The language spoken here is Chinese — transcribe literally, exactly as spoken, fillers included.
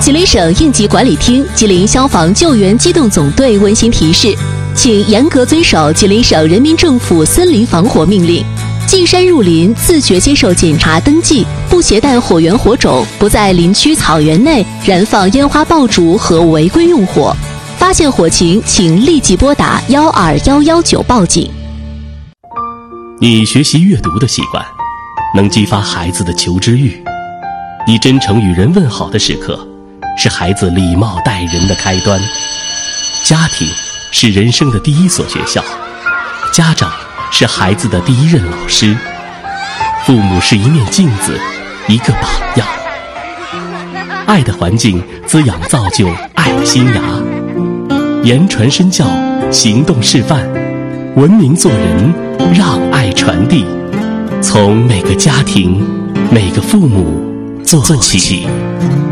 吉林省应急管理厅、吉林消防救援机动总队温馨提示，请严格遵守吉林省人民政府森林防火命令。进山入林，自觉接受检查登记，不携带火源火种，不在林区草原内燃放烟花爆竹和违规用火。发现火情，请立即拨打幺二幺幺九报警。 你学习阅读的习惯，能激发孩子的求知欲。你真诚与人问好的时刻，是孩子礼貌待人的开端。家庭是人生的第一所学校，家长是孩子的第一任老师，父母是一面镜子，一个榜样。爱的环境滋养造就爱的新芽，言传身教，行动示范，文明做人，让爱传递，从每个家庭每个父母做起。